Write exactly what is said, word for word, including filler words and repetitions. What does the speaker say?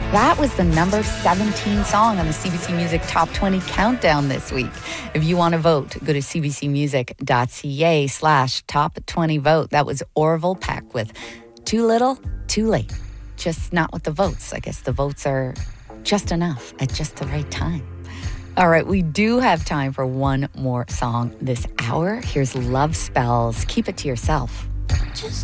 That was the number seventeen song on the C B C Music Top twenty Countdown this week. If you want to vote, go to cbcmusic.ca slash top 20 vote. That was Orville Peck with Too Little, Too Late. Just not with the votes. I guess the votes are just enough at just the right time. All right, we do have time for one more song this hour. Here's Love Spells. Keep it to yourself. Just